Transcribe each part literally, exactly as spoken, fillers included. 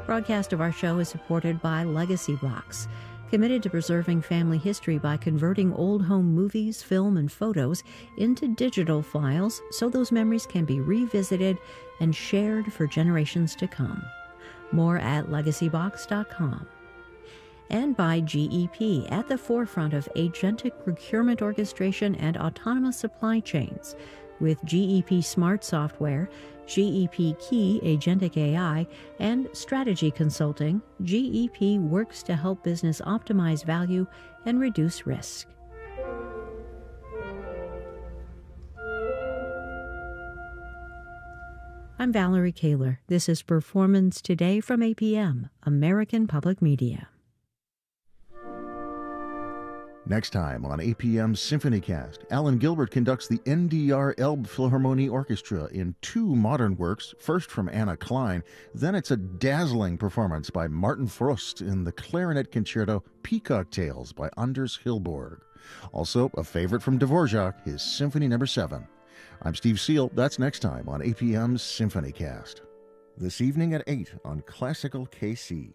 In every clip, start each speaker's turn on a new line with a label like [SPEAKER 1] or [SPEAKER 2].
[SPEAKER 1] Broadcast of our show is supported by Legacy Box, committed to preserving family history by converting old home movies, film, and photos into digital files so those memories can be revisited and shared for generations to come. More at legacy box dot com. And by G E P, at the forefront of agentic procurement orchestration and autonomous supply chains. With G E P Smart Software, G E P Key Agentic A I, and Strategy Consulting, G E P works to help business optimize value and reduce risk. I'm Valerie Kaler. This is Performance Today from A P M, American Public Media.
[SPEAKER 2] Next time on A P M's SymphonyCast, Alan Gilbert conducts the N D R Elbe Philharmonie Orchestra in two modern works, first from Anna Klein, then it's a dazzling performance by Martin Frost in the clarinet concerto Peacock Tales by Anders Hillborg. Also, a favorite from Dvorak, his Symphony Number seven. I'm Steve Seal. That's next time on A P M's SymphonyCast. This evening at eight on Classical K C.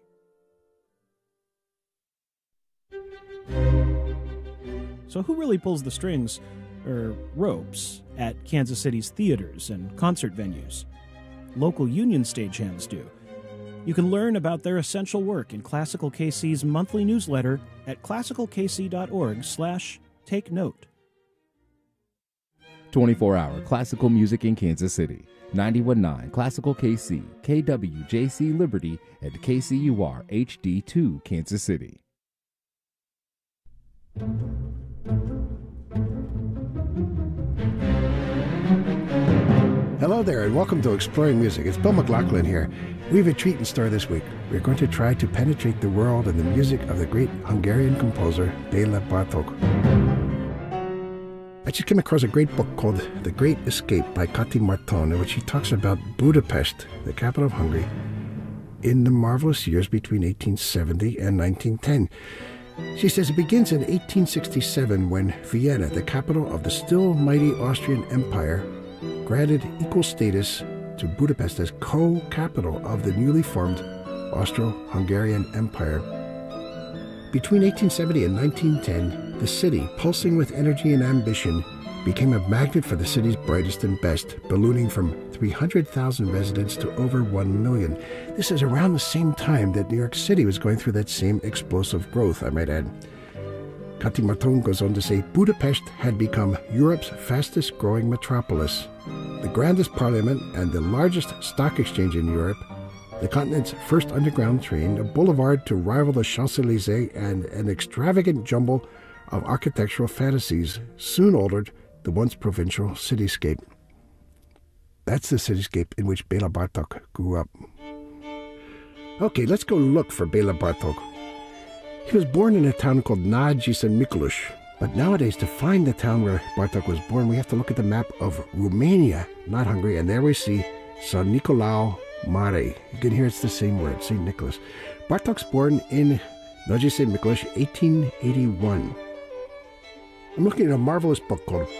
[SPEAKER 3] So who really pulls the strings, or ropes, at Kansas City's theaters and concert venues? Local union stagehands do. You can learn about their essential work in Classical K C's monthly newsletter at classical k c dot org slash take note.
[SPEAKER 4] twenty-four hour classical music in Kansas City. ninety-one point nine Classical K C, K W J C Liberty, and K C U R H D two Kansas City.
[SPEAKER 5] Hello there, and welcome to Exploring Music. It's Bill McLaughlin here. We have a treat in store this week. We're going to try to penetrate the world and the music of the great Hungarian composer Béla Bartók. I just came across a great book called The Great Escape by Kati Márton, in which she talks about Budapest, the capital of Hungary, in the marvelous years between eighteen seventy and nineteen ten. She says it begins in eighteen sixty-seven when Vienna, the capital of the still mighty Austrian Empire, granted equal status to Budapest as co-capital of the newly formed Austro-Hungarian Empire. Between eighteen seventy and nineteen ten, the city, pulsing with energy and ambition, became a magnet for the city's brightest and best, ballooning from three hundred thousand residents to over one million. This is around the same time that New York City was going through that same explosive growth, I might add. Kati Márton goes on to say, Budapest had become Europe's fastest growing metropolis, the grandest parliament and the largest stock exchange in Europe, the continent's first underground train, a boulevard to rival the Champs-Élysées, and an extravagant jumble of architectural fantasies soon altered the once provincial cityscape. That's the cityscape in which Béla Bartók grew up. Okay, let's go look for Béla Bartók. He was born in a town called Nagy Szentmiklós, but nowadays to find the town where Bartók was born, we have to look at the map of Romania, not Hungary, and there we see San Nicolau Mare. You can hear it's the same word, Saint Nicholas. Bartók's born in Nagy Szentmiklós, eighteen eighty-one. I'm looking at a marvelous book called